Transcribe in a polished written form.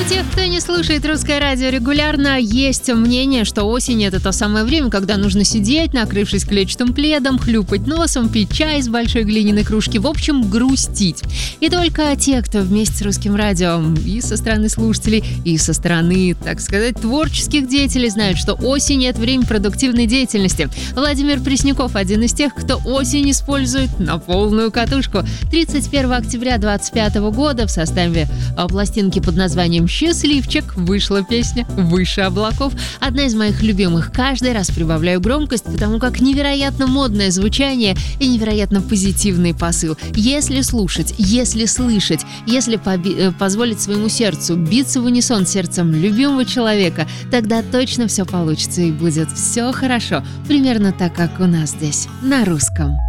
тех, кто не слушает русское радио регулярно, есть мнение, что осень — это то самое время, когда нужно сидеть, накрывшись клетчатым пледом, хлюпать носом, пить чай из большой глиняной кружки, в общем, грустить. И только те, кто вместе с русским радио и со стороны слушателей, и со стороны, так сказать, творческих деятелей, знают, что осень — это время продуктивной деятельности. Владимир Пресняков — один из тех, кто осень использует на полную катушку. 31 октября 2025 года в составе пластинки под названием «Счастливчик» вышла песня «Выше облаков». Одна из моих любимых. Каждый раз прибавляю громкость, потому как невероятно модное звучание и невероятно позитивный посыл. Если слушать, если слышать, если позволить своему сердцу биться в унисон с сердцем любимого человека, тогда точно все получится и будет все хорошо. Примерно так, как у нас здесь, на русском.